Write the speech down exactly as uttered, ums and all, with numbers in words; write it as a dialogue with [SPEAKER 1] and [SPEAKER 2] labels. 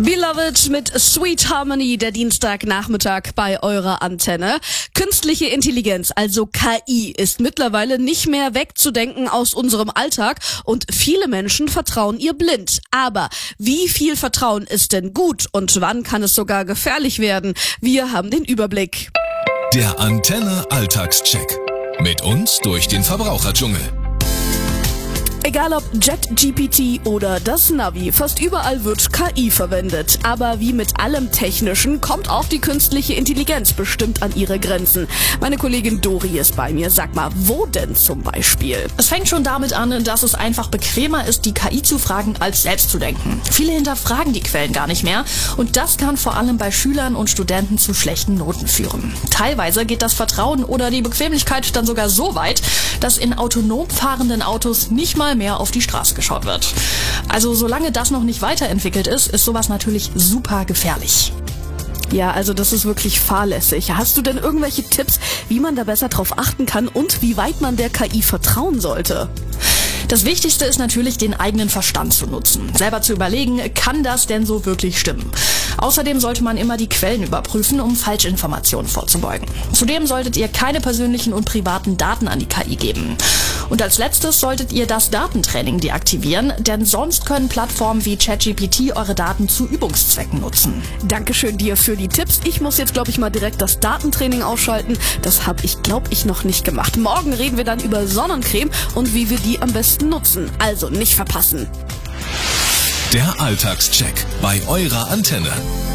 [SPEAKER 1] Beloved mit Sweet Harmony, der Dienstagnachmittag bei eurer Antenne. Künstliche Intelligenz, also K I, ist mittlerweile nicht mehr wegzudenken aus unserem Alltag und viele Menschen vertrauen ihr blind. Aber wie viel Vertrauen ist denn gut und wann kann es sogar gefährlich werden? Wir haben den Überblick.
[SPEAKER 2] Der Antenne Alltagscheck. Mit uns durch den Verbraucherdschungel.
[SPEAKER 1] Egal ob ChatGPT oder das Navi, fast überall wird K I verwendet. Aber wie mit allem Technischen kommt auch die künstliche Intelligenz bestimmt an ihre Grenzen. Meine Kollegin Dori ist bei mir. Sag mal, wo denn zum Beispiel?
[SPEAKER 3] Es fängt schon damit an, dass es einfach bequemer ist, die K I zu fragen, als selbst zu denken. Viele hinterfragen die Quellen gar nicht mehr und das kann vor allem bei Schülern und Studenten zu schlechten Noten führen. Teilweise geht das Vertrauen oder die Bequemlichkeit dann sogar so weit, dass in autonom fahrenden Autos nicht mal mehr auf die Straße geschaut wird. Also solange das noch nicht weiterentwickelt ist, ist sowas natürlich super gefährlich.
[SPEAKER 1] Ja, also das ist wirklich fahrlässig. Hast du denn irgendwelche Tipps, wie man da besser drauf achten kann und wie weit man der K I vertrauen sollte?
[SPEAKER 3] Das Wichtigste ist natürlich, den eigenen Verstand zu nutzen. Selber zu überlegen, kann das denn so wirklich stimmen? Außerdem sollte man immer die Quellen überprüfen, um Falschinformationen vorzubeugen. Zudem solltet ihr keine persönlichen und privaten Daten an die K I geben. Und als letztes solltet ihr das Datentraining deaktivieren, denn sonst können Plattformen wie ChatGPT eure Daten zu Übungszwecken nutzen.
[SPEAKER 1] Dankeschön dir für die Tipps. Ich muss jetzt, glaube ich, mal direkt das Datentraining ausschalten. Das habe ich, glaube ich, noch nicht gemacht. Morgen reden wir dann über Sonnencreme und wie wir die am besten nutzen. Also nicht verpassen.
[SPEAKER 2] Der Alltagscheck bei eurer Antenne.